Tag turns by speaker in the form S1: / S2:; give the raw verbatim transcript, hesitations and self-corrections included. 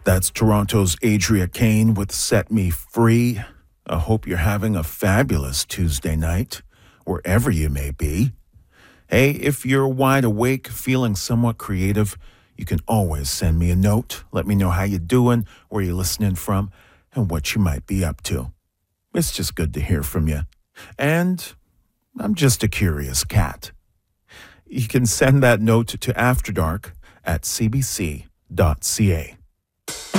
S1: That's Toronto's Adria Kane with Set Me Free. I hope you're having a fabulous Tuesday night, wherever you may be. Hey, if you're wide awake, feeling somewhat creative, you can always send me a note. Let me know how you're doing, where you're listening from, and what you might be up to. It's just good to hear from you. And I'm just a curious cat. You can send that note to After Dark at c b c dot c a.